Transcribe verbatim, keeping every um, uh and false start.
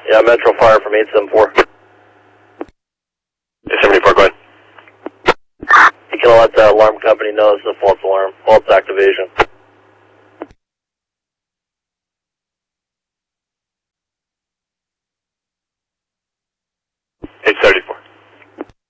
Yeah, Metro Fire from eight seven four. eight seven four, go ahead. You can let the alarm company know it's a false alarm, false activation.